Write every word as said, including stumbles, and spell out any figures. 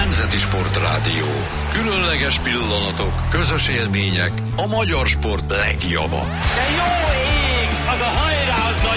Nemzeti Sportrádió. Különleges pillanatok, közös élmények, a magyar sport legjava. De jó ég az a